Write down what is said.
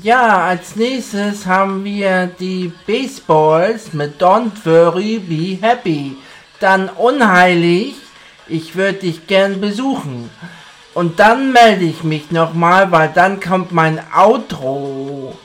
Ja, als nächstes haben wir die Baseballs mit Don't Worry, Be Happy. Dann Unheilig, ich würde dich gern besuchen. Und dann melde ich mich nochmal, weil dann kommt mein Outro.